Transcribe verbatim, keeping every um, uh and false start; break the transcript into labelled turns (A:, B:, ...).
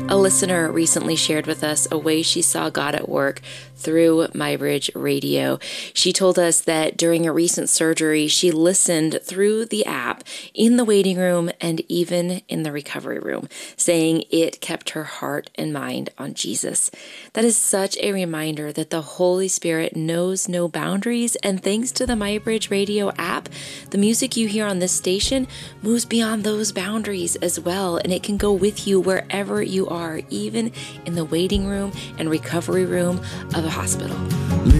A: A listener recently shared with us a way she saw God at work through MyBridge Radio. She told us that during a recent surgery, she listened through the app in the waiting room and even in the recovery room, saying it kept her heart and mind on Jesus. That is such a reminder that the Holy Spirit knows no boundaries, and thanks to the MyBridge Radio app, the music you hear on this station moves beyond those boundaries as well, and it can go with you wherever you are, even in the waiting room and recovery room of a hospital.